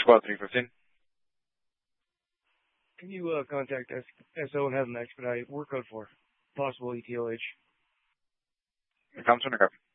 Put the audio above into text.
Squad 315. Can you contact SO and have them expedite work code for possible ETOH? Comes from the